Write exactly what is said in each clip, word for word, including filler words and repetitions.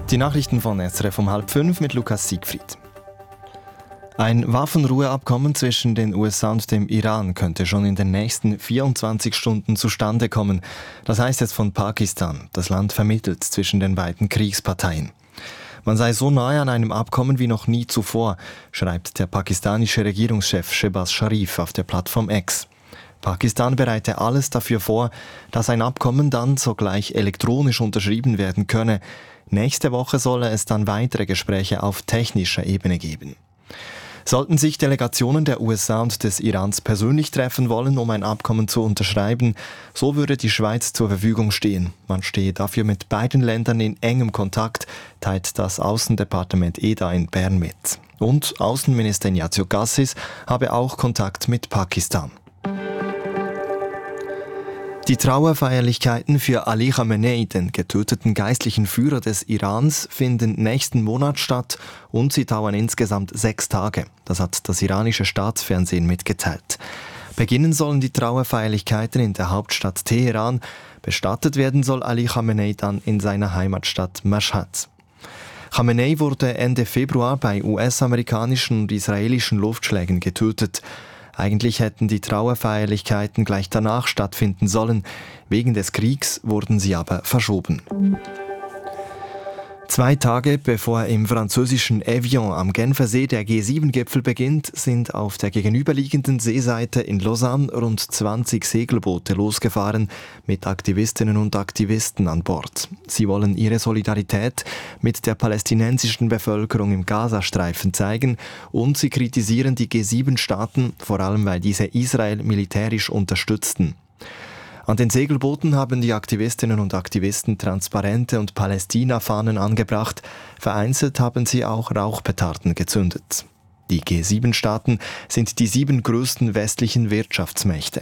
Die Nachrichten von S R F um halb fünf mit Lukas Siegfried. Ein Waffenruheabkommen zwischen den U S A und dem Iran könnte schon in den nächsten vierundzwanzig Stunden zustande kommen. Das heißt jetzt von Pakistan. Das Land vermittelt zwischen den beiden Kriegsparteien. Man sei so nahe an einem Abkommen wie noch nie zuvor, schreibt der pakistanische Regierungschef Shehbaz Sharif auf der Plattform X. Pakistan bereite alles dafür vor, dass ein Abkommen dann sogleich elektronisch unterschrieben werden könne. Nächste Woche solle es dann weitere Gespräche auf technischer Ebene geben. Sollten sich Delegationen der U S A und des Irans persönlich treffen wollen, um ein Abkommen zu unterschreiben, so würde die Schweiz zur Verfügung stehen. Man stehe dafür mit beiden Ländern in engem Kontakt, teilt das Außendepartement E D A in Bern mit. Und Außenminister Ignazio Cassis habe auch Kontakt mit Pakistan. Die Trauerfeierlichkeiten für Ali Khamenei, den getöteten geistlichen Führer des Irans, finden nächsten Monat statt und sie dauern insgesamt sechs Tage. Das hat das iranische Staatsfernsehen mitgeteilt. Beginnen sollen die Trauerfeierlichkeiten in der Hauptstadt Teheran. Bestattet werden soll Ali Khamenei dann in seiner Heimatstadt Mashhad. Khamenei wurde Ende Februar bei U S-amerikanischen und israelischen Luftschlägen getötet. Eigentlich hätten die Trauerfeierlichkeiten gleich danach stattfinden sollen. Wegen des Kriegs wurden sie aber verschoben. Zwei Tage bevor im französischen Evian am Genfersee der G sieben Gipfel beginnt, sind auf der gegenüberliegenden Seeseite in Lausanne rund zwanzig Segelboote losgefahren mit Aktivistinnen und Aktivisten an Bord. Sie wollen ihre Solidarität mit der palästinensischen Bevölkerung im Gazastreifen zeigen und sie kritisieren die G sieben Staaten, vor allem weil diese Israel militärisch unterstützten. An den Segelbooten haben die Aktivistinnen und Aktivisten Transparente und Palästina-Fahnen angebracht. Vereinzelt haben sie auch Rauchpetarden gezündet. Die G sieben Staaten sind die sieben größten westlichen Wirtschaftsmächte.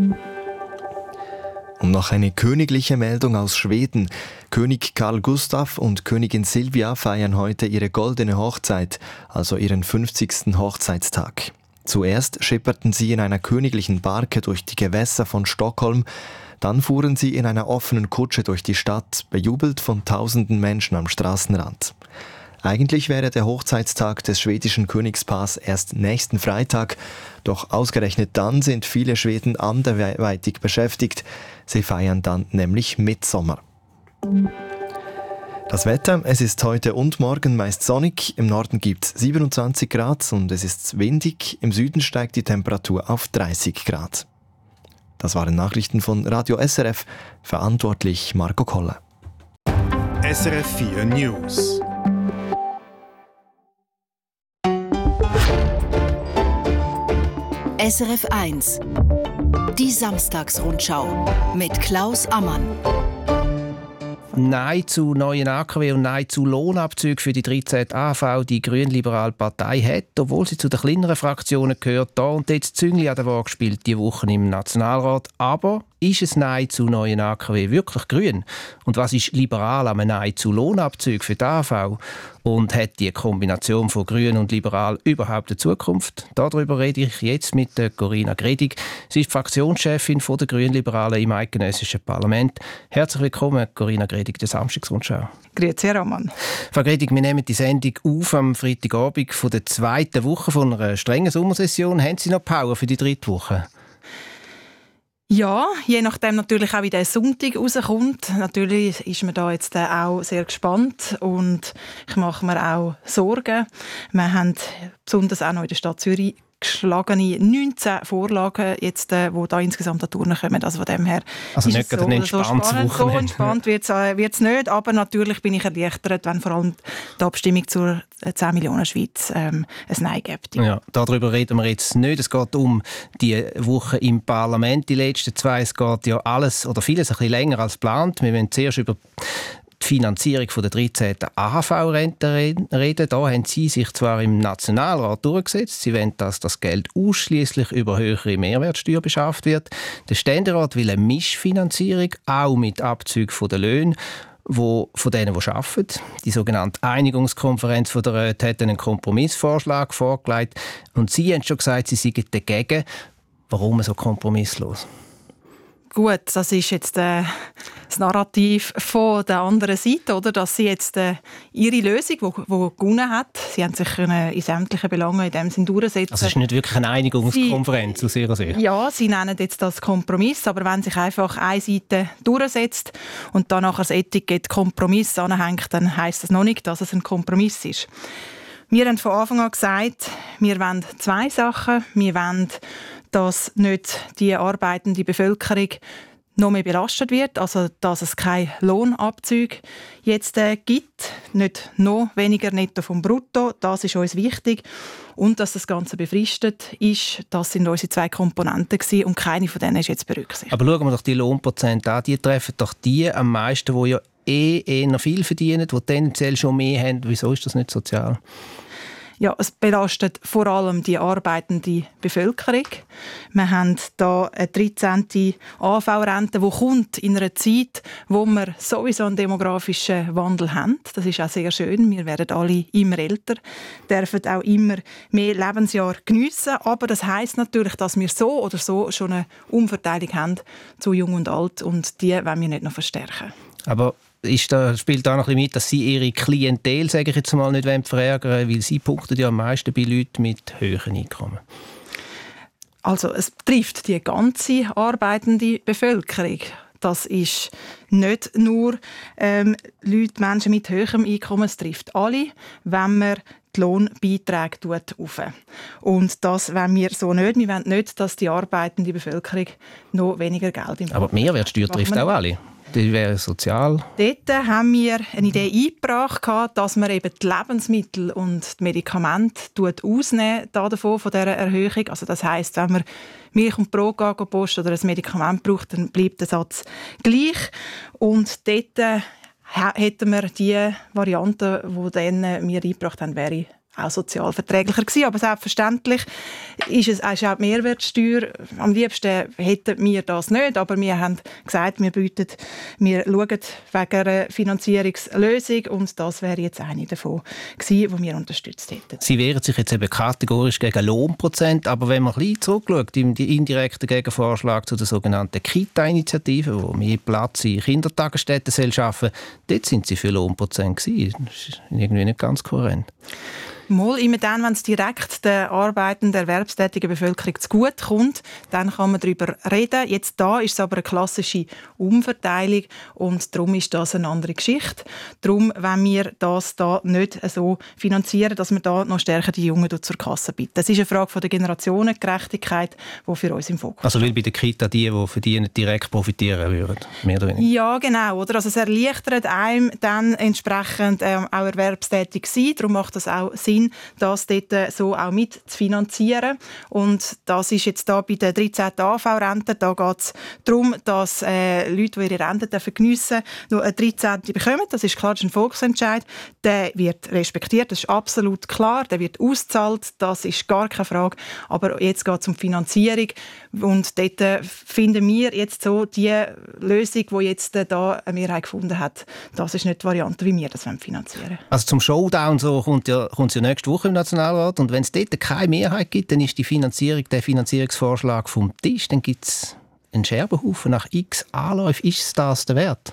Und noch eine königliche Meldung aus Schweden. König Carl Gustaf und Königin Silvia feiern heute ihre goldene Hochzeit, also ihren fünfzigsten Hochzeitstag. Zuerst schipperten sie in einer königlichen Barke durch die Gewässer von Stockholm, dann fuhren sie in einer offenen Kutsche durch die Stadt, bejubelt von tausenden Menschen am Straßenrand. Eigentlich wäre der Hochzeitstag des schwedischen Königspaars erst nächsten Freitag, doch ausgerechnet dann sind viele Schweden anderweitig beschäftigt. Sie feiern dann nämlich Mittsommer. Das Wetter, es ist heute und morgen meist sonnig, im Norden gibt es siebenundzwanzig Grad und es ist windig, im Süden steigt die Temperatur auf dreißig Grad. Das waren Nachrichten von Radio S R F, verantwortlich Marco Koller. S R F vier News. S R F eins. Die Samstagsrundschau mit Klaus Ammann. Nein zu neuen A K W und Nein zu Lohnabzügen für die dreizehnte A H V. Die grünliberale Partei hat, obwohl sie zu den kleineren Fraktionen gehört, da und dort das Züngli an der Waage gespielt, diese Woche im Nationalrat. Aber ist es Nein zu neuen A K W wirklich grün? Und was ist liberal am Nein zu Lohnabzügen für die A H V? Und hat die Kombination von Grün und Liberal überhaupt eine Zukunft? Darüber rede ich jetzt mit Corinna Gredig. Sie ist Fraktionschefin der Grünliberalen im eidgenössischen Parlament. Herzlich willkommen, Corinna Gredig, der Samstagsrundschau. Grüezi, Herr Ammann. Frau Gredig, wir nehmen die Sendung auf am Freitagabend von der zweiten Woche von einer strengen Sommersession. Haben Sie noch Power für die dritte Woche? Ja, je nachdem natürlich auch, wie der Sonntag rauskommt. Natürlich ist man da jetzt auch sehr gespannt und ich mache mir auch Sorgen. Wir haben besonders auch noch in der Stadt Zürich geschlagene neunzehn Vorlagen, jetzt, die da insgesamt an Turnen kommen. Also von dem her also ist nicht es so, ein entspanntes so spannend, so Wochenende. entspannt wird es nicht, aber natürlich bin ich erleichtert, wenn vor allem die Abstimmung zur zehn Millionen Schweiz ähm, ein Nein gibt. Ja, darüber reden wir jetzt nicht. Es geht um die Woche im Parlament, die letzten zwei. Es geht ja alles oder vieles ein bisschen länger als geplant. Wir wollen zuerst über die Finanzierung der dreizehnten A H V-Rente reden. Da haben Sie sich zwar im Nationalrat durchgesetzt. Sie wollen, dass das Geld ausschließlich über höhere Mehrwertsteuer beschafft wird. Der Ständerat will eine Mischfinanzierung, auch mit Abzügen von den Löhnen, wo, von denen, die arbeiten. Die sogenannte Einigungskonferenz von der Räte hat einen Kompromissvorschlag vorgelegt. Und Sie haben schon gesagt, Sie seien dagegen. Warum so kompromisslos? Gut, das ist jetzt äh, das Narrativ von der anderen Seite, oder? Dass sie jetzt äh, ihre Lösung, die gewonnen hat, sie haben sich können in sämtlichen Belangen in dem Sinn durchsetzen. Also es ist nicht wirklich eine Einigungskonferenz aus Ihrer Sicht? Ja, sie nennen jetzt das Kompromiss, aber wenn sich einfach eine Seite durchsetzt und dann nachher das Etikett Kompromiss anhängt, dann heisst das noch nicht, dass es ein Kompromiss ist. Wir haben von Anfang an gesagt, wir wollen zwei Sachen. Wir wollen, dass nicht die arbeitende Bevölkerung noch mehr belastet wird, also dass es keine Lohnabzüge jetzt äh, gibt, nicht noch weniger netto vom Brutto, das ist uns wichtig. Und dass das Ganze befristet ist, das sind unsere zwei Komponenten gewesen, und keine von denen ist jetzt berücksichtigt. Aber schauen wir doch die Lohnprozente an, die treffen doch die am meisten, die ja eh eher viel verdienen, die tendenziell schon mehr haben. Wieso ist das nicht sozial? Ja, es belastet vor allem die arbeitende Bevölkerung. Wir haben hier eine dreizehnte A V-Rente, die kommt in einer Zeit, wo wir sowieso einen demografischen Wandel haben. Das ist auch sehr schön. Wir werden alle immer älter, dürfen auch immer mehr Lebensjahre geniessen. Aber das heisst natürlich, dass wir so oder so schon eine Umverteilung haben zu Jung und Alt, und die wollen wir nicht noch verstärken. Aber Ist da, spielt da noch ein bisschen mit, dass Sie Ihre Klientel, sage ich jetzt mal, nicht verärgern wollen, weil Sie punkten ja am meisten bei Leuten mit höheren Einkommen? Also es trifft die ganze arbeitende Bevölkerung. Das ist nicht nur ähm, Leute, Menschen mit höherem Einkommen, es trifft alle, wenn man die Lohnbeiträge aufnehmen. Und das wollen wir so nicht. Wir wollen nicht, dass die arbeitende Bevölkerung noch weniger Geld im Aber die Mehrwertsteuer trifft auch alle. Die wäre sozial. Dort haben wir eine Idee eingebracht, dass man eben die Lebensmittel und die Medikamente ausnehmen davon, von dieser Erhöhung. Also das heisst, wenn man Milch und Brot posten oder ein Medikament braucht, dann bleibt der Satz gleich. Und dort äh, hätten wir die Variante, die dann wir eingebracht haben, wäre auch sozial verträglicher gewesen. Aber selbstverständlich ist es ist auch die Mehrwertsteuer. Am liebsten hätten wir das nicht, aber wir haben gesagt, wir, bieten, wir schauen wegen einer Finanzierungslösung, und das wäre jetzt eine davon gewesen, die wir unterstützt hätten. Sie wehren sich jetzt eben kategorisch gegen Lohnprozent, aber wenn man ein bisschen zurückschaut, im indirekten Gegenvorschlag zu der sogenannten Kita-Initiative, wo mehr Platz in Kindertagesstätten schaffen soll, dort sind Sie für Lohnprozent gewesen. Das ist irgendwie nicht ganz kohärent. Mal, immer dann, wenn es direkt der arbeitenden, erwerbstätigen Bevölkerung zugute kommt, dann kann man darüber reden. Jetzt da ist es aber eine klassische Umverteilung, und darum ist das eine andere Geschichte. Darum wollen wir das da nicht so finanzieren, dass wir da noch stärker die Jungen zur Kasse bitten. Das ist eine Frage von der Generationengerechtigkeit, die für uns im Fokus Also weil bei der Kita die, die verdienen, direkt profitieren würden, mehr oder weniger? Ja, genau. Oder? Also es erleichtert einem dann entsprechend ähm, auch erwerbstätig sein. Darum macht das auch Sinn, das dort so auch mit zu finanzieren. Und das ist jetzt da bei der dreizehnten A V-Rente. Da geht es darum, dass äh, Leute, die ihre Rente geniessen dürfen, noch eine dreizehnte bekommen. Das ist klar, das ist ein Volksentscheid. Der wird respektiert, das ist absolut klar. Der wird ausgezahlt, das ist gar keine Frage. Aber jetzt geht es um Finanzierung. Und dort äh, finden wir jetzt so die Lösung, die jetzt äh, da eine Mehrheit gefunden hat. Das ist nicht die Variante, wie wir das finanzieren wollen. Also zum Showdown so kommt ja, kommt ja nächste Woche im Nationalrat, und wenn es dort keine Mehrheit gibt, dann ist die Finanzierung, der Finanzierungsvorschlag vom Tisch, dann gibt es einen Scherbenhaufen nach x Anläufen. Ist das der Wert?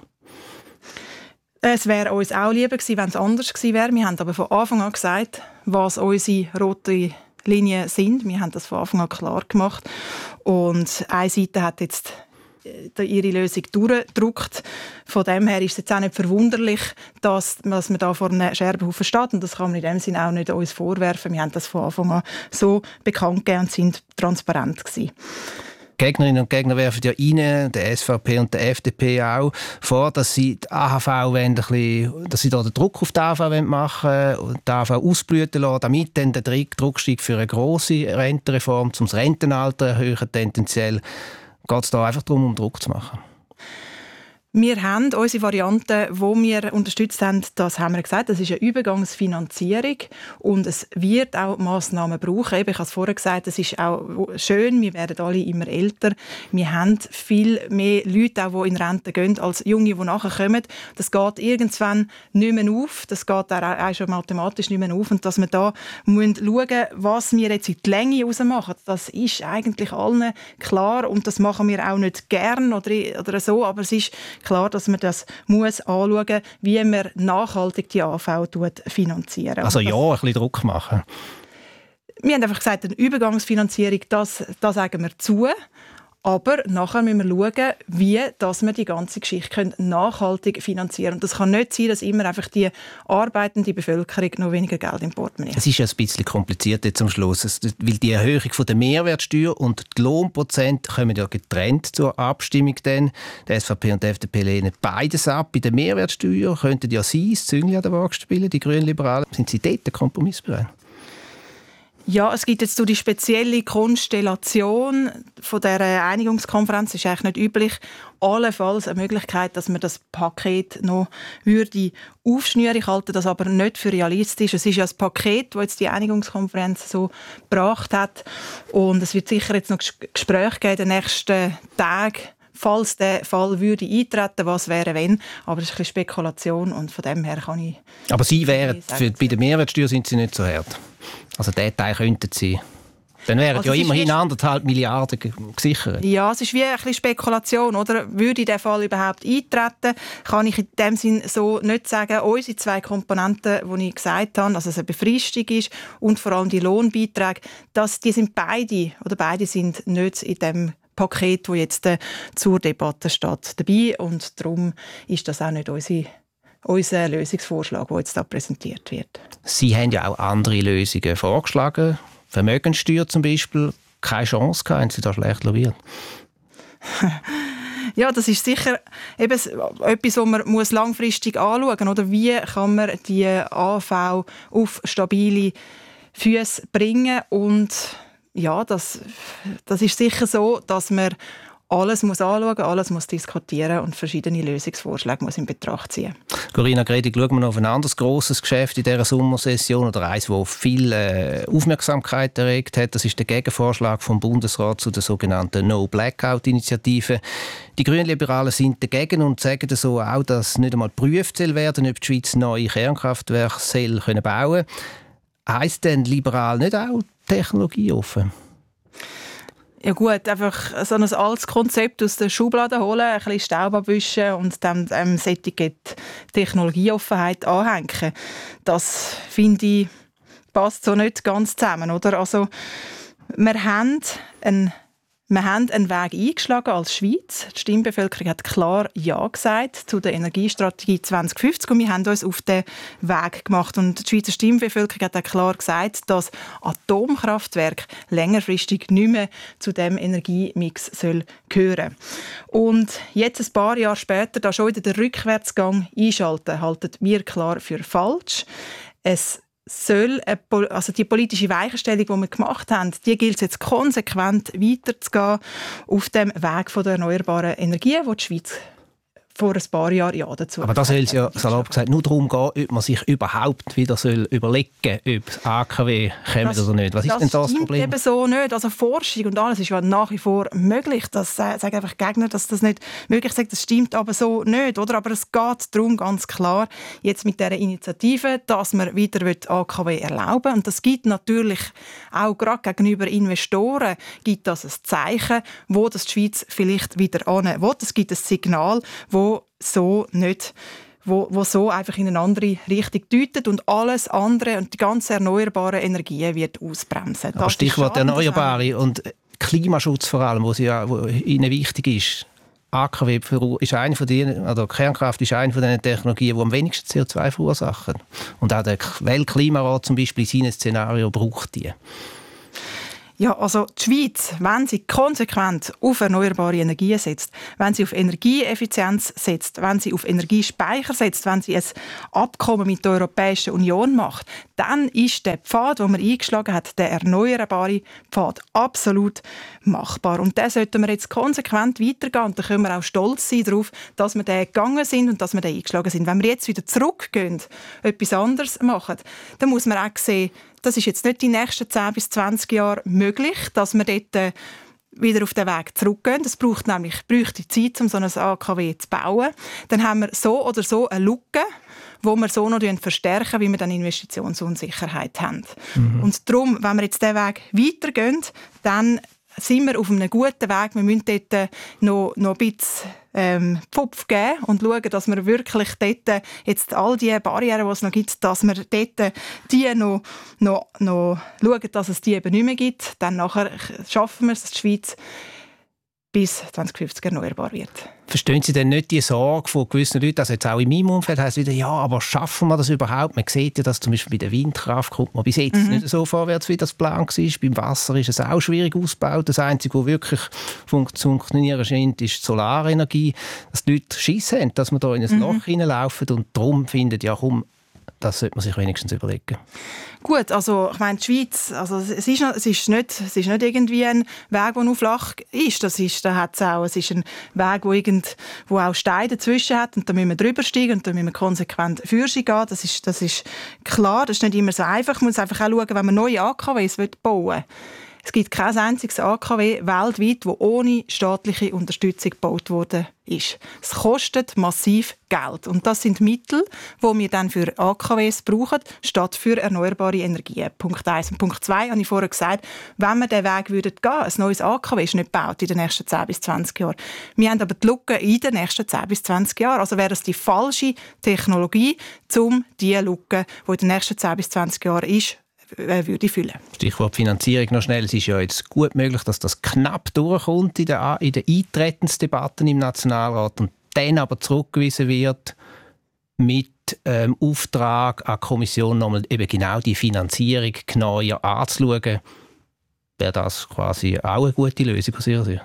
Es wäre uns auch lieber gewesen, wenn es anders gewesen wäre. Wir haben aber von Anfang an gesagt, was unsere rote Linien sind. Wir haben das von Anfang an klar gemacht. Und eine Seite hat jetzt ihre Lösung durchgedrückt. Von dem her ist es jetzt auch nicht verwunderlich, dass, dass man da vor einem Scherbenhaufen steht. Und das kann man in dem Sinne auch nicht uns vorwerfen. Wir haben das von Anfang an so bekannt gegeben und sind transparent gewesen. Gegnerinnen und Gegner werfen ja Ihnen, der S V P und der F D P auch, vor, dass sie die A H V wollen, ein bisschen, dass sie da den Druck auf die A H V machen wollen und die A H V ausblüten lassen, damit dann der Druck steigt für eine grosse Rentenreform, um das Rentenalter erhöhen tendenziell. Geht es da einfach darum, um Druck zu machen? Wir haben unsere Variante, die wir unterstützt haben, das haben wir gesagt, das ist eine Übergangsfinanzierung und es wird auch Massnahmen brauchen. Ich habe es vorher gesagt, es ist auch schön, wir werden alle immer älter. Wir haben viel mehr Leute, auch, die in Rente gehen, als Junge, die nachher kommen. Das geht irgendwann nicht mehr auf, das geht auch schon mathematisch nicht mehr auf und dass wir da schauen müssen, was wir jetzt in die Länge rausmachen, das ist eigentlich allen klar und das machen wir auch nicht gern oder, oder so, aber es ist klar, dass man das muss anschauen muss, wie man nachhaltig die A V finanzieren. Also ja, ein bisschen Druck machen. Wir haben einfach gesagt, eine Übergangsfinanzierung, das, das sagen wir zu. Aber nachher müssen wir schauen, wie dass wir die ganze Geschichte nachhaltig finanzieren können. Und das kann nicht sein, dass immer einfach die arbeitende Bevölkerung noch weniger Geld im Portemonnaie hat. Es ist ja ein bisschen kompliziert jetzt am Schluss, es, weil die Erhöhung von der Mehrwertsteuer und die Lohnprozent kommen ja getrennt zur Abstimmung. Dann. Die S V P und die F D P lehnen beides ab. Bei der Mehrwertsteuer könnten ja Sie das Züngli an der Waage spielen, die Grünliberalen. Sind Sie dort kompromissbereit? Ja, es gibt jetzt so die spezielle Konstellation von der Einigungskonferenz. Das ist eigentlich nicht üblich. Allenfalls eine Möglichkeit, dass man das Paket noch würde aufschnüren. Ich halte das aber nicht für realistisch. Es ist ja ein Paket, das jetzt die Einigungskonferenz so gebracht hat. Und es wird sicher jetzt noch Gespräche geben in den nächsten Tagen, falls der Fall würde eintreten, was wäre wenn. Aber das ist ein bisschen Spekulation und von dem her kann ich... Aber Sie wären, für, bei der Mehrwertsteuer sind Sie nicht so hart. Also diesen Teil könnten Sie. Dann wären also ja immerhin anderthalb Milliarden gesichert. Ja, es ist wie ein bisschen Spekulation. Oder? Würde der Fall überhaupt eintreten, kann ich in dem Sinn so nicht sagen. Unsere zwei Komponenten, die ich gesagt habe, also dass es eine Befristung ist und vor allem die Lohnbeiträge, dass die sind beide, oder beide sind nicht in dem Paket, das jetzt äh, zur Debatte steht, dabei. Und darum ist das auch nicht unsere unser Lösungsvorschlag, der jetzt da präsentiert wird. Sie haben ja auch andere Lösungen vorgeschlagen. Vermögenssteuer zum Beispiel. Keine Chance gehabt, haben Sie da schlecht lobbyiert? Ja, das ist sicher eben etwas, was man muss langfristig anschauen muss. Wie kann man die A V auf stabile Füße bringen? Und ja, das, das ist sicher so, dass man alles muss anschauen, alles muss diskutieren und verschiedene Lösungsvorschläge muss in Betracht ziehen. Corinna Gredig, schauen wir noch auf ein anderes grosses Geschäft in dieser Sommersession oder eines, das viel äh, Aufmerksamkeit erregt hat. Das ist der Gegenvorschlag vom Bundesrat zu der sogenannten No-Blackout-Initiative. Die Grünliberalen sind dagegen und sagen so auch, dass nicht einmal geprüft werden, ob die Schweiz neue Kernkraftwerke soll können bauen kann. Heisst denn liberal nicht auch technologieoffen? Ja gut, einfach so ein altes Konzept aus der Schublade holen, ein bisschen Staub abwischen und dann ähm, das Etikett Technologieoffenheit anhängen. Das, finde ich, passt so nicht ganz zusammen, oder? Also, wir haben einen Wir haben einen Weg eingeschlagen als Schweiz. Die Stimmbevölkerung hat klar Ja gesagt zu der Energiestrategie zwanzig fünfzig und wir haben uns auf den Weg gemacht. Und die Schweizer Stimmbevölkerung hat auch klar gesagt, dass Atomkraftwerke längerfristig nicht mehr zu dem Energiemix soll gehören. Und jetzt, ein paar Jahre später, da schon wieder den Rückwärtsgang einschalten, halten wir klar für falsch. Es soll eine, also die politische Weichenstellung, die wir gemacht haben, die gilt es jetzt konsequent weiterzugehen auf dem Weg von der erneuerbaren Energie, wo die Schweiz vor ein paar Jahren ja dazu. Aber da soll es ja, salopp gesagt, nur darum gehen, ob man sich überhaupt wieder soll überlegen soll, ob das A K W kommt oder nicht. Was ist das denn das Problem? Das eben so nicht. Also Forschung und alles ist ja nach wie vor möglich. Das sagen einfach Gegner, dass das nicht möglich ist. Das stimmt aber so nicht. Oder? Aber es geht darum, ganz klar, jetzt mit dieser Initiative, dass man wieder A K W erlauben will. Und das gibt natürlich auch gerade gegenüber Investoren gibt das ein Zeichen, wo das die Schweiz vielleicht wieder annehmen will. Es gibt ein Signal, wo so nicht Wo, wo so einfach in eine andere Richtung deutet und alles andere und die ganze erneuerbare Energie wird ausbremsen. Aber Stichwort Erneuerbare und Klimaschutz vor allem, was ja, wo Ihnen wichtig ist. A K W ist eine von denen, oder Kernkraft ist eine von den Technologien, die am wenigsten C O zwei verursachen. Und auch der Weltklimarat zum Beispiel in seinem Szenario braucht die. Ja, also die Schweiz, wenn sie konsequent auf erneuerbare Energien setzt, wenn sie auf Energieeffizienz setzt, wenn sie auf Energiespeicher setzt, wenn sie ein Abkommen mit der Europäischen Union macht, dann ist der Pfad, den man eingeschlagen hat, der erneuerbare Pfad, absolut machbar. Und den sollten wir jetzt konsequent weitergehen. Und da können wir auch stolz sein darauf, dass wir den gegangen sind und dass wir den eingeschlagen sind. Wenn wir jetzt wieder zurückgehen, etwas anderes machen, dann muss man auch sehen, das ist jetzt nicht die nächsten zehn bis zwanzig Jahre möglich, dass wir dort äh, wieder auf den Weg zurückgehen. Das braucht nämlich bräuchte Zeit, um so ein A K W zu bauen. Dann haben wir so oder so eine Lücke, wo wir so noch verstärken, wie wir dann Investitionsunsicherheit haben. Mhm. Und darum, wenn wir jetzt diesen Weg weitergehen, dann sind wir auf einem guten Weg. Wir müssen dort noch, noch ein bisschen ähm, Pfupf geben und schauen, dass wir wirklich dort jetzt all die Barrieren, die es noch gibt, dass wir dort die noch, noch, noch schauen, dass es die eben nicht mehr gibt. Dann nachher schaffen wir es, dass die Schweiz bis zwanzig fünfzig erneuerbar wird. Verstehen Sie denn nicht die Sorge von gewissen Leuten, also jetzt auch in meinem Umfeld heisst es wieder, ja, aber schaffen wir das überhaupt? Man sieht ja, dass zum Beispiel bei der Windkraft kommt man bis jetzt mhm. nicht so vorwärts, wie das Plan war. Beim Wasser ist es auch schwierig ausgebaut. Das Einzige, was wirklich zu funktionieren scheint, ist die Solarenergie. Dass die Leute Schiss haben, dass wir da in ein mhm. Loch hineinlaufen und darum finden, ja komm, das sollte man sich wenigstens überlegen. Gut, also ich meine, die Schweiz, also es, ist noch, es, ist nicht, es ist nicht irgendwie ein Weg, der noch flach ist. Das ist, da hat's auch, es ist ein Weg, wo, irgend, wo auch Steine dazwischen hat und da müssen wir drüber steigen und da müssen wir konsequent für sich gehen. Das ist, das ist klar, das ist nicht immer so einfach. Man muss einfach auch schauen, wenn man neue A K Ws bauen will. Es gibt kein einziges A K W weltweit, das ohne staatliche Unterstützung gebaut worden ist. Es kostet massiv Geld. Und das sind Mittel, die wir dann für A K Ws brauchen, statt für erneuerbare Energien. Punkt eins. Und Punkt zwei habe ich vorher gesagt, wenn wir diesen Weg würden gehen, ein neues A K W ist nicht gebaut in den nächsten zehn bis zwanzig Jahren. Wir haben aber die Lücke in den nächsten zehn bis zwanzig Jahren. Also wäre es die falsche Technologie, um diese Lücke, die in den nächsten zehn bis zwanzig Jahren ist, würde füllen. Stichwort Finanzierung noch schnell. Es ist ja jetzt gut möglich, dass das knapp durchkommt in den, in den Eintretensdebatten im Nationalrat und dann aber zurückgewiesen wird mit ähm, Auftrag an die Kommission, nochmal eben genau die Finanzierung genauer anzuschauen. Wäre das quasi auch eine gute Lösung aus Ihrer Sicht?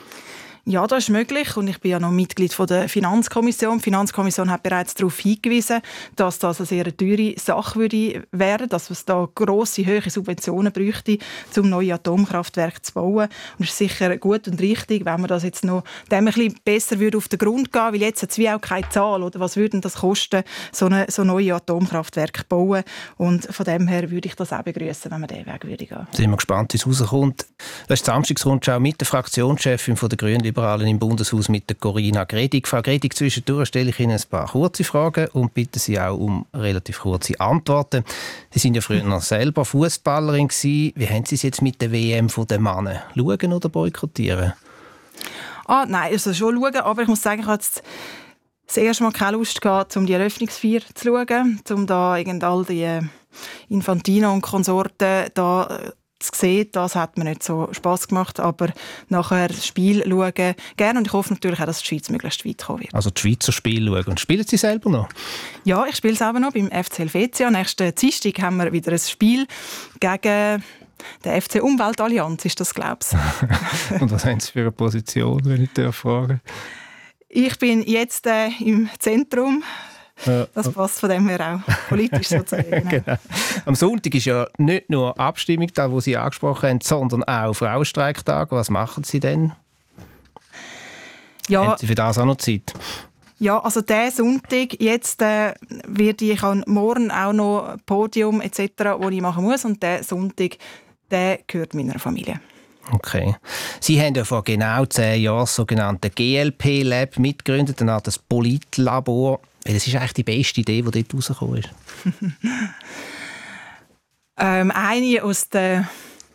Ja, das ist möglich und ich bin ja noch Mitglied von der Finanzkommission. Die Finanzkommission hat bereits darauf hingewiesen, dass das eine sehr teure Sache würde werden, dass es da grosse, hohe Subventionen bräuchte, um neue Atomkraftwerke zu bauen. Und es ist sicher gut und richtig, wenn man das jetzt noch dem ein bisschen besser würde auf den Grund gehen, weil jetzt hat es wie auch keine Zahl, oder was würde das kosten, so eine so neue Atomkraftwerke bauen. Und von dem her würde ich das auch begrüßen, wenn man diesen Weg würde gehen. Sind wir gespannt, wie es rauskommt. Das ist die Samstagsrundschau mit der Fraktionschefin von der Grünen Liberalen im Bundeshaus mit der Corinna Gredig. Frau Gredig, zwischendurch stelle ich Ihnen ein paar kurze Fragen und bitte Sie auch um relativ kurze Antworten. Sie sind ja früher noch selber Fußballerin gewesen. Wie haben Sie es jetzt mit der W M der Männer? Schauen oder boykottieren? Ah, nein, also schon schauen, aber ich muss sagen, ich hatte jetzt das erste Mal keine Lust gehabt, um die Eröffnungsfeier zu schauen, um da irgend all die Infantino und Konsorten da zu sehen. Das hat mir nicht so Spass gemacht, aber nachher das Spiel schauen gerne und ich hoffe natürlich auch, dass die Schweiz möglichst weit kommen wird. Also die Schweizer Spiele schauen. Und spielen Sie selber noch? Ja, ich spiele selber noch beim F C Helvetia. Nächsten Dienstag haben wir wieder ein Spiel gegen der F C Umweltallianz, ist das, glaube ich. Und was haben Sie für eine Position, wenn ich fragen darf? Ich bin jetzt äh, im Zentrum. Das passt von dem her auch politisch sozusagen. Genau. Am Sonntag ist ja nicht nur Abstimmung da, wo Sie angesprochen haben, sondern auch Frauenstreiktag. Was machen Sie denn? Ja, haben Sie für das auch noch Zeit? Ja, also diesen Sonntag, jetzt äh, werde ich an morgen auch noch ein Podium et cetera, das ich machen muss. Und der Sonntag, der gehört meiner Familie. Okay. Sie haben ja vor genau zehn Jahren das sogenannte G L P-Lab mitgegründet, eine Art Politlabor. Das ist eigentlich die beste Idee, die dort rausgekommen ist. ähm, eine aus der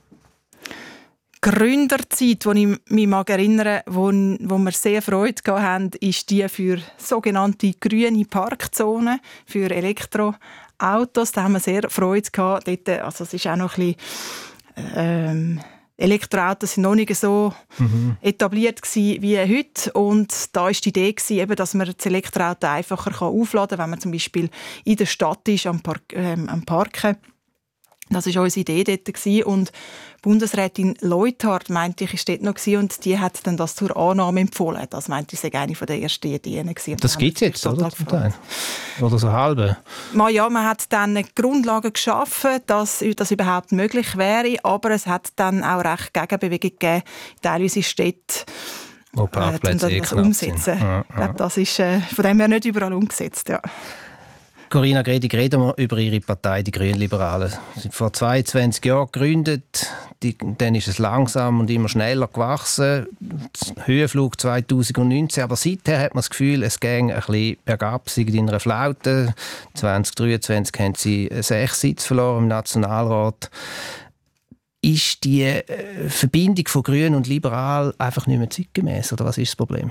Gründerzeit, die ich mich mag erinnern mag, wo, wo wir sehr Freude hatten, ist die für sogenannte grüne Parkzonen, für Elektroautos. Da haben wir sehr Freude gehabt. Dort, also es ist auch noch ein bisschen... Ähm, Elektroautos sind noch nicht so mhm. etabliert gewesen wie heute. Und da war die Idee gewesen, eben, dass man das Elektroauto einfacher aufladen kann, wenn man zum Beispiel in der Stadt ist, am, Park, ähm, am Parken. Das war unsere Idee dort. Und Bundesrätin Leuthard, meinte ich, ist dort noch gewesen, und die hat dann das zur Annahme empfohlen. Das meinte ich, sei eine der ersten Ideen gewesen. Das gibt es jetzt, oder? Oder so halbe? Ja, man hat dann Grundlagen geschaffen, dass das überhaupt möglich wäre, aber es hat dann auch recht Gegenbewegung gegeben, teilweise Städte, wo Parkplätze äh, das umsetzen. Ja, ja. Ich glaube, das ist äh, von dem her nicht überall umgesetzt, ja. Corinna Gredig, reden wir über Ihre Partei, die Grünliberalen. Sie sind vor zweiundzwanzig Jahren gegründet. Die, dann ist es langsam und immer schneller gewachsen. Höhenflug zweitausendneunzehn. Aber seither hat man das Gefühl, es ging ein bisschen bergab. Sie sind in einer Flaute. zwanzig dreiundzwanzig haben Sie sechs Sitze verloren im Nationalrat. Ist die äh, Verbindung von Grün und Liberal einfach nicht mehr zeitgemäß? Oder was ist das Problem?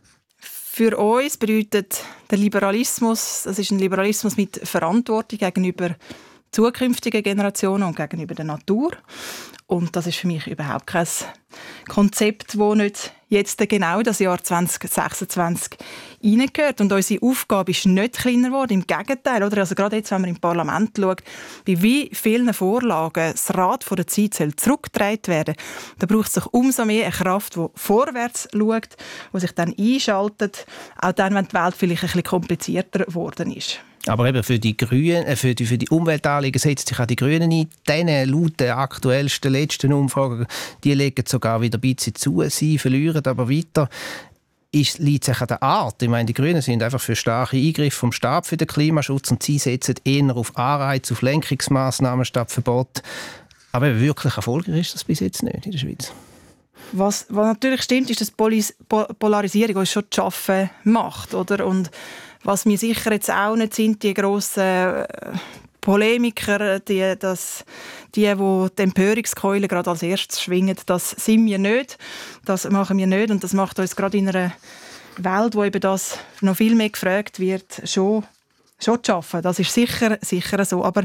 Für uns bedeutet der Liberalismus, das ist ein Liberalismus mit Verantwortung gegenüber zukünftigen Generationen und gegenüber der Natur. Und das ist für mich überhaupt kein Konzept, das nicht jetzt genau das Jahr zwanzig sechsundzwanzig hineingehört. Und unsere Aufgabe ist nicht kleiner geworden, im Gegenteil. Oder? Also gerade jetzt, wenn man im Parlament schaut, bei wie vielen Vorlagen das Rad von der Zeit soll zurückgedreht werden, da braucht es sich umso mehr eine Kraft, die vorwärts schaut, die sich dann einschaltet, auch dann, wenn die Welt vielleicht ein bisschen komplizierter geworden ist. Aber eben für die Grünen, äh, für die, für die Umweltanliegen setzen sich auch die Grünen ein. Diese laut den aktuellsten, letzten Umfragen, die legen sogar wieder ein bisschen zu. Sie verlieren aber weiter. Ist, liegt sich an der Art. Ich meine, die Grünen sind einfach für starke Eingriffe vom Staat für den Klimaschutz und sie setzen eher auf Anreize, auf Lenkungsmaßnahmen statt Verbot. Aber wirklich erfolgreich ist das bis jetzt nicht in der Schweiz. Was, was natürlich stimmt, ist, dass Polis, po, Polarisierung uns schon zu arbeiten macht. Oder? Und was wir sicher jetzt auch nicht sind, die grossen Polemiker, die, das, die, die die Empörungskeule gerade als erstes schwingen, das sind wir nicht. Das machen wir nicht. Und das macht uns gerade in einer Welt, wo eben das noch viel mehr gefragt wird, schon, schon zu arbeiten. Das ist sicher, sicher so. Aber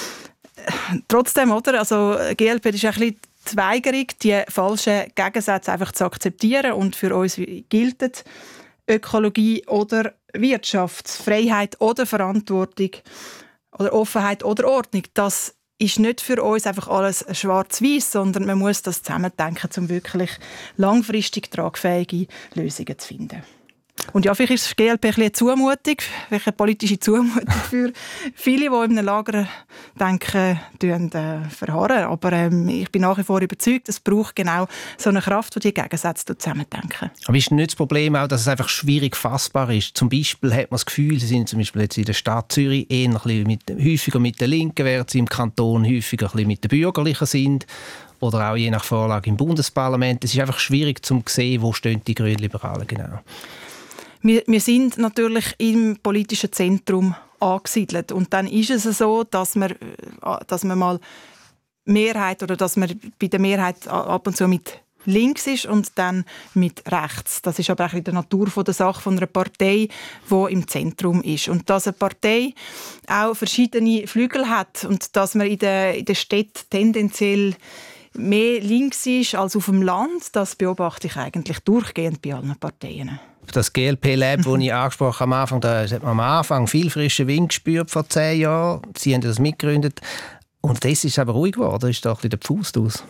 trotzdem, oder? Also G L P ist ein bisschen die Weigerung, die falschen Gegensätze einfach zu akzeptieren. Und für uns gilt Ökologie oder Wirtschaft, Freiheit oder Verantwortung oder Offenheit oder Ordnung. Das ist nicht für uns einfach alles schwarz-weiß, sondern man muss das zusammendenken, um wirklich langfristig tragfähige Lösungen zu finden. Und ja, vielleicht ist das G L P ein bisschen eine Zumutung, eine politische Zumutung für viele, die in einem Lager denken, äh, verharren. Aber ähm, ich bin nach wie vor überzeugt, es braucht genau so eine Kraft, die die Gegensätze zusammendenken. Aber ist nicht das Problem auch, dass es einfach schwierig fassbar ist? Zum Beispiel hat man das Gefühl, Sie sind zum Beispiel jetzt in der Stadt Zürich eher ein bisschen mit, häufiger mit den Linken, während Sie im Kanton häufiger ein bisschen mit den Bürgerlichen sind. Oder auch je nach Vorlage im Bundesparlament. Es ist einfach schwierig zu sehen, wo stehen die Grünliberalen genau. Wir, wir sind natürlich im politischen Zentrum angesiedelt. Und dann ist es so, dass man, dass man mal Mehrheit oder dass man bei der Mehrheit ab und zu mit links ist und dann mit rechts. Das ist aber auch in der Natur der Sache von einer Partei, die im Zentrum ist. Und dass eine Partei auch verschiedene Flügel hat und dass man in der, in der Städte tendenziell mehr links ist als auf dem Land, das beobachte ich eigentlich durchgehend bei allen Parteien. Das G L P-Lab, das ich angesprochen habe, am Anfang, da hat man am Anfang viel frischen Wind gespürt vor zehn Jahren. Sie haben das mitgegründet. Und das ist aber ruhig geworden. Ist da ein bisschen der Pfust aus?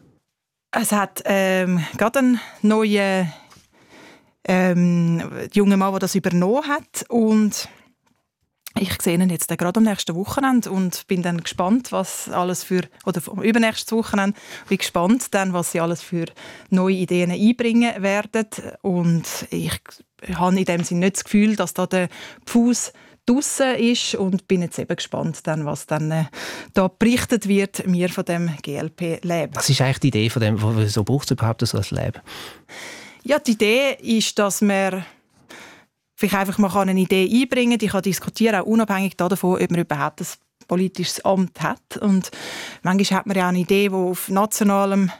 Es hat ähm, gerade einen neuen ähm, jungen Mann, der das übernommen hat. Und ich sehe ihn jetzt gerade am nächsten Wochenende und bin dann gespannt, was alles für, oder übernächstes Wochenende, bin gespannt dann, was sie alles für neue Ideen einbringen werden. Und ich habe in dem Sinne nicht das Gefühl, dass da der Pfuß draussen ist und bin jetzt eben gespannt, dann, was dann äh, da berichtet wird, mir von dem G L P-Lab. Was ist eigentlich die Idee von dem? Wieso braucht es überhaupt so ein Lab? Ja, die Idee ist, dass man vielleicht einfach mal eine Idee einbringen kann, die kann diskutieren, auch unabhängig davon, ob man überhaupt ein politisches Amt hat. Und manchmal hat man ja eine Idee, die auf nationalem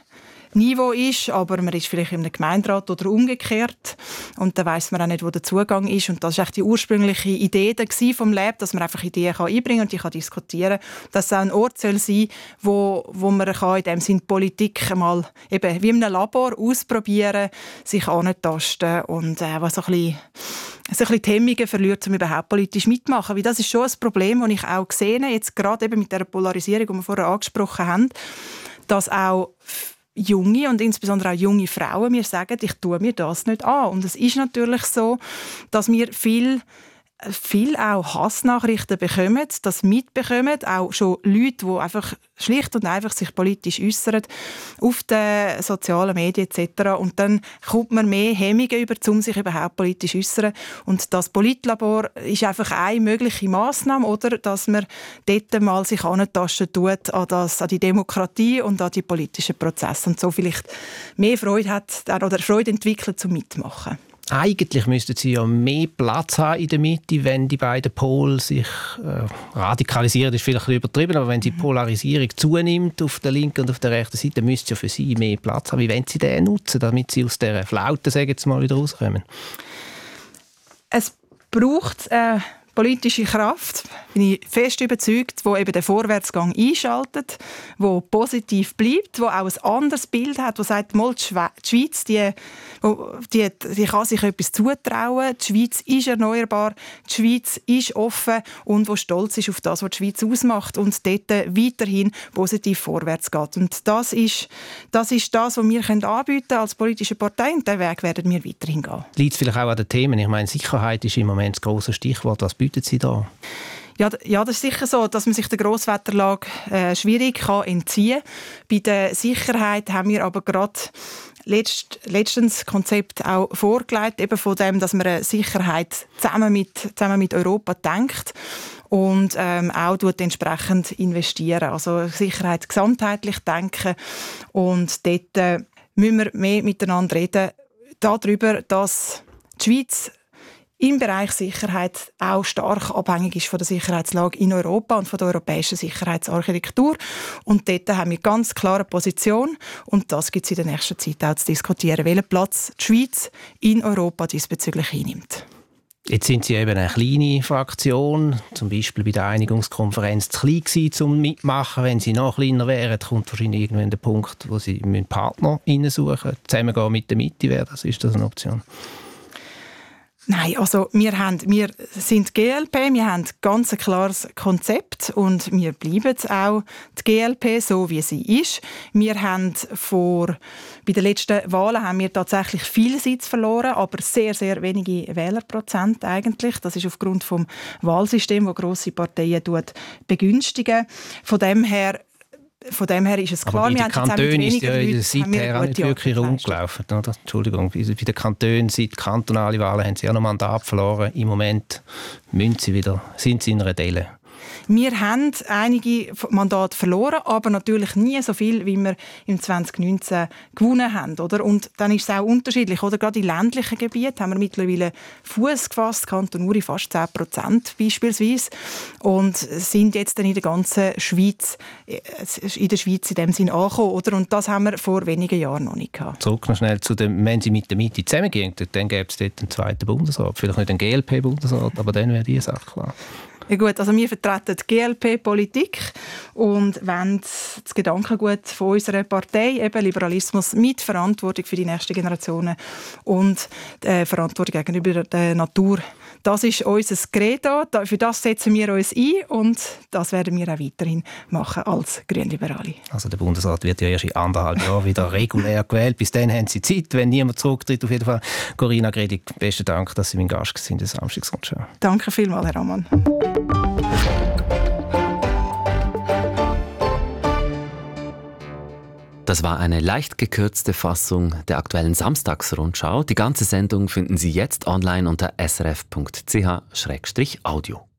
Niveau ist, aber man ist vielleicht in einem Gemeinderat oder umgekehrt und dann weiss man auch nicht, wo der Zugang ist. Und das war die ursprüngliche Idee vom Lab, dass man einfach Ideen einbringen kann und die kann diskutieren kann. Dass es auch ein Ort soll sein, wo, wo man kann in dem Sinn Politik mal eben wie in einem Labor ausprobieren, sich antasten und äh, was so ein bisschen, so ein bisschen die Hemmungen verliert, um überhaupt politisch mitzumachen. Weil das ist schon ein Problem, das ich auch sehe, jetzt gerade eben mit der Polarisierung, die wir vorher angesprochen haben, dass auch junge und insbesondere auch junge Frauen mir sagen, ich tue mir das nicht an. Und es ist natürlich so, dass wir viel viel auch Hassnachrichten bekommen, das mitbekommen, auch schon Leute, die einfach schlicht und einfach sich politisch äußern auf den sozialen Medien et cetera. Und dann kommt man mehr Hemmungen über, um sich überhaupt politisch äußern. Und das Politlabor ist einfach eine mögliche Massnahme, oder, dass man dort mal sich antasten tut an, das, an die Demokratie und an die politischen Prozesse und so vielleicht mehr Freude hat oder Freude entwickelt zum Mitmachen. Eigentlich müssten sie ja mehr Platz haben in der Mitte, wenn die beiden Pole sich äh, radikalisieren, ist vielleicht ein bisschen übertrieben, aber wenn die Polarisierung zunimmt auf der linken und auf der rechten Seite, dann müsste es ja für sie mehr Platz haben. Wie wollen sie den nutzen, damit sie aus dieser Flaute, sagen jetzt mal, wieder rauskommen? Es braucht äh politische Kraft, bin ich fest überzeugt, die eben den Vorwärtsgang einschaltet, die positiv bleibt, die auch ein anderes Bild hat, die sagt, mal, die Schweiz die, die, die kann sich etwas zutrauen, die Schweiz ist erneuerbar, die Schweiz ist offen und die stolz ist auf das, was die Schweiz ausmacht und dort weiterhin positiv vorwärts geht. Und das ist das, ist das was wir anbieten können als politische Partei, und diesen Weg werden wir weiterhin gehen. Liegt es vielleicht auch an den Themen? Ich meine, Sicherheit ist im Moment das grosse Stichwort. Was bieten Sie da? Ja, ja, das ist sicher so, dass man sich der Grosswetterlage äh, schwierig kann entziehen kann. Bei der Sicherheit haben wir aber gerade letzt, letztens Konzept auch vorgelegt, eben von dem, dass man eine Sicherheit zusammen mit, zusammen mit Europa denkt und ähm, auch entsprechend investieren. Also Sicherheit gesamtheitlich denken, und dort äh, müssen wir mehr miteinander reden darüber, dass die Schweiz im Bereich Sicherheit auch stark abhängig ist von der Sicherheitslage in Europa und von der europäischen Sicherheitsarchitektur. Und dort haben wir ganz klare Position, und das gibt es in der nächsten Zeit auch zu diskutieren, welchen Platz die Schweiz in Europa diesbezüglich einnimmt. Jetzt sind Sie eben eine kleine Fraktion, zum Beispiel bei der Einigungskonferenz zu klein gewesen, um mitmachen. Wenn Sie noch kleiner wären, kommt wahrscheinlich irgendwann der Punkt, wo Sie einen Partner suchen, zusammengehen mit der Mitte, wäre das, ist das eine Option? Nein, also wir, haben, wir sind G L P, wir haben ganz ein klares Konzept und wir bleiben auch die G L P, so wie sie ist. Wir haben vor, bei den letzten Wahlen haben wir tatsächlich viele Sitze verloren, aber sehr, sehr wenige Wählerprozent eigentlich. Das ist aufgrund des Wahlsystems, das grosse Parteien begünstigen. Von dem her Von dem her ist es klar, aber bei wir den Kantonen ist ja in der Seite her auch nicht wirklich rumgelaufen. Oder? Entschuldigung, bei den Kantonen, seit kantonalen Wahlen haben sie ja noch Mandat verloren. Im Moment müssen sie wieder, sind sie in einer Delle. Wir haben einige Mandate verloren, aber natürlich nie so viel, wie wir im zwanzig neunzehn gewonnen haben. Oder? Und dann ist es auch unterschiedlich. Oder? Gerade in ländlichen Gebieten haben wir mittlerweile Fuß gefasst, Kanton Uri fast zehn Prozent beispielsweise, und sind jetzt dann in der ganzen Schweiz, in der Schweiz in dem Sinn angekommen. Oder? Und das haben wir vor wenigen Jahren noch nicht gehabt. Zurück noch schnell zu dem, wenn Sie mit der Mitte zusammengehen, dann gäbe es dort einen zweiten Bundesrat. Vielleicht nicht einen G L P-Bundesrat, aber dann wäre die Sache klar. Ja gut, also wir vertreten die G L P-Politik und wollen das Gedankengut von unserer Partei, eben Liberalismus, mit Verantwortung für die nächsten Generationen und äh, Verantwortung gegenüber der Natur. Das ist unser Credo, für das setzen wir uns ein und das werden wir auch weiterhin machen als Grünliberale. Also der Bundesrat wird ja erst in anderthalb Jahren wieder regulär gewählt. Bis dann haben Sie Zeit, wenn niemand zurücktritt. Auf jeden Fall, Corinna Gredig, besten Dank, dass Sie mein Gast sind in der Samstagsrundschau. Danke vielmals, Herr Ammann. Das war eine leicht gekürzte Fassung der aktuellen Samstagsrundschau. Die ganze Sendung finden Sie jetzt online unter s r f punkt c h slash audio.